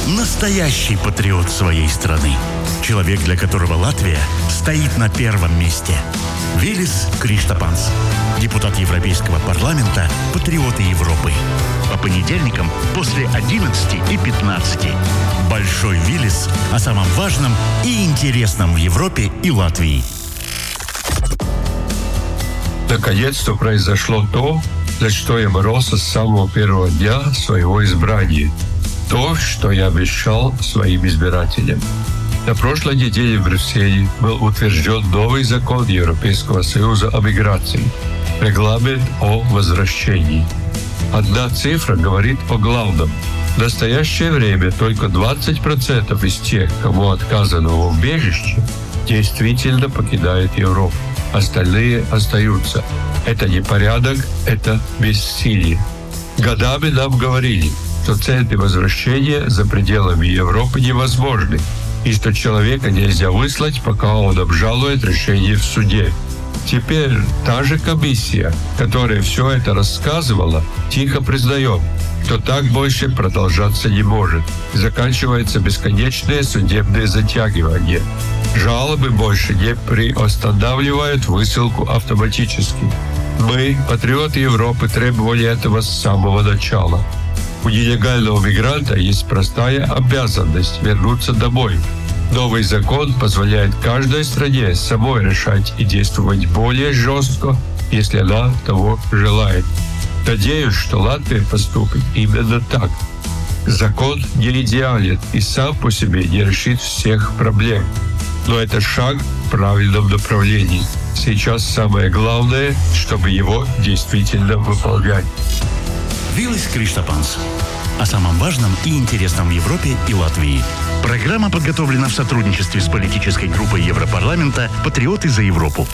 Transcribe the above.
настоящий патриот своей страны. Человек, для которого Латвия стоит на первом месте. Вилис Криштапанс. Депутат Европейского парламента, патриоты Европы. По понедельникам после 11:15. Большой Вилис о самом важном и интересном в Европе и Латвии. Наконец-то произошло то, за что я боролся с самого первого дня своего избрания. То, что я обещал своим избирателям. На прошлой неделе в Брюсселе был утвержден новый закон Европейского Союза о миграции. Регламент о возвращении. Одна цифра говорит о главном. В настоящее время только 20% из тех, кому отказано в убежище, действительно покидают Европу. Остальные остаются. Это не порядок, это бессилие. Годами нам говорили, что центры возвращения за пределами Европы невозможны, и что человека нельзя выслать, пока он обжалует решение в суде. Теперь та же комиссия, которая все это рассказывала, тихо признает, что так больше продолжаться не может. Заканчивается бесконечное судебное затягивание. Жалобы больше не приостанавливают высылку автоматически. Мы, патриоты Европы, требовали этого с самого начала. У нелегального мигранта есть простая обязанность вернуться домой. Новый закон позволяет каждой стране самой решать и действовать более жестко, если она того желает. Надеюсь, что Латвия поступит именно так. Закон не идеален и сам по себе не решит всех проблем. Но это шаг в правильном направлении. Сейчас самое главное, чтобы его действительно выполнять. Вилис Криштапанс. О самом важном и интересном в Европе и Латвии. Программа подготовлена в сотрудничестве с политической группой Европарламента «Патриоты за Европу».